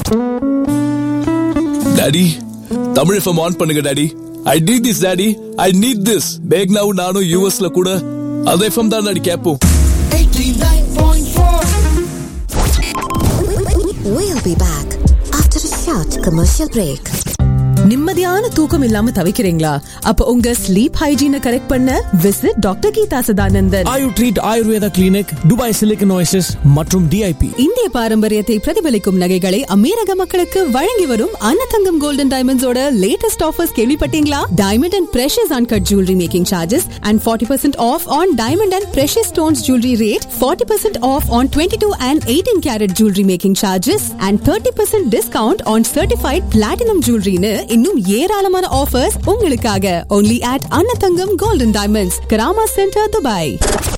Daddy Tamil FM on பண்ணுங்க daddy. I need this daddy. I need this. பேக்னாவும் நானும் யுஎஸ்ல கூட அந்த எஃப்எம் தான் டாடி கேட்போம். 89.4. We'll be back after a short commercial break. நிம்மதியான தூக்கம் இல்லாம தவிக்கிறீங்களா? அப்ப உங்க ஸ்லீப் ஹைஜீனை கரெக்ட் பண்ண visit doctor Geetha Sadanandan. Ayu treat Ayurveda clinic, Dubai silicon oasis மற்றும் டிஐபி. இந்திய பாரம்பரியத்தை பிரதிபலிக்கும் நகைகளை அமீரக மக்களுக்கு வழங்கி வரும் அன்னதங்கம் கோல்டன் டைமண்ட்ஸோட லேட்டஸ்ட் ஆஃபர்ஸ் கேள்விப்பட்டீங்களா? Diamond and precious uncut jewellery making charges and 40% off on diamond and precious stones jewelry rate, 40% off on 22 and 18 carat jewelry making charges and 30% discount on certified platinum jewelry னு இன்னும் ஏராளமான offers உங்களுக்காக only at Annathangam golden diamonds, Karama centre, Dubai.